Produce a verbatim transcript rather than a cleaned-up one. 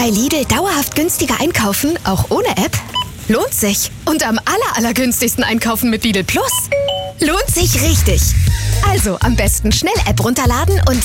Bei Lidl dauerhaft günstiger einkaufen, auch ohne App? Lohnt sich. Und am aller, allergünstigsten einkaufen mit Lidl Plus? Lohnt sich richtig. Also am besten schnell App runterladen und